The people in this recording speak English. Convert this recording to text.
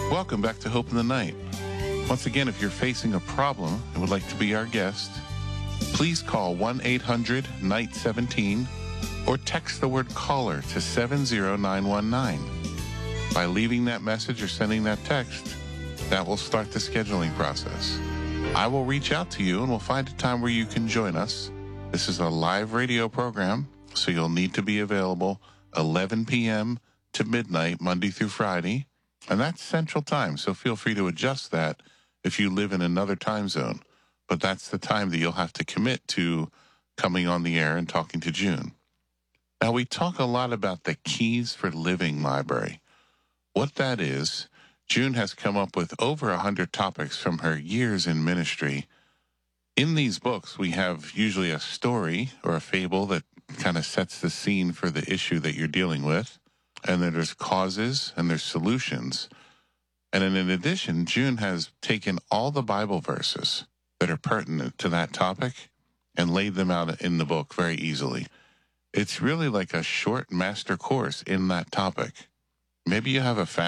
Welcome back to Hope in the Night. Once again, if you're facing a problem and would like to be our guest, please call 1-800-NIGHT-17 or text the word caller to 70919. By leaving that message or sending that text, that will start the scheduling process. I will reach out to you and we'll find a time where you can join us. This is a live radio program, so you'll need to be available 11 p.m. to midnight, Monday through Friday. And that's Central Time, so feel free to adjust that if you live in another time zone. But that's the time that you'll have to commit to coming on the air and talking to June. Now, we talk a lot about the Keys for Living library. What that is, June has come up with over 100 topics from her years in ministry. In these books, we have usually a story or a fable that kind of sets the scene for the issue that you're dealing with. And then there's causes and there's solutions. And then in addition, June has taken all the Bible verses that are pertinent to that topic and laid them out in the book very easily. It's really like a short master course in that topic. Maybe you have a